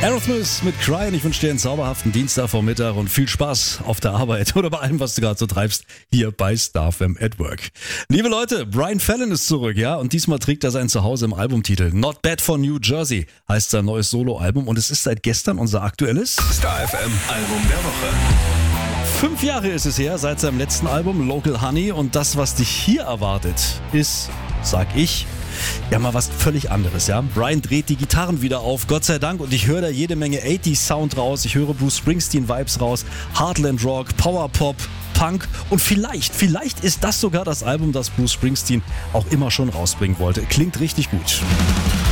Aerosmith mit Cry und ich wünsche dir einen zauberhaften Dienstagvormittag und viel Spaß auf der Arbeit oder bei allem, was du gerade so treibst, hier bei StarFM at Work. Liebe Leute, Brian Fallon ist zurück, ja, und diesmal trägt er sein Zuhause im Albumtitel. Not Bad for New Jersey heißt sein neues Soloalbum und es ist seit gestern unser aktuelles StarFM Album der Woche. 5 Jahre ist es her seit seinem letzten Album Local Honey und das, was dich hier erwartet, ist, sag ich, ja mal was völlig anderes, ja. Brian dreht die Gitarren wieder auf, Gott sei Dank, und ich höre da jede Menge 80s Sound raus, ich höre Bruce Springsteen Vibes raus, Heartland Rock, Power Pop, Punk und vielleicht ist das sogar das Album, das Bruce Springsteen auch immer schon rausbringen wollte. Klingt richtig gut.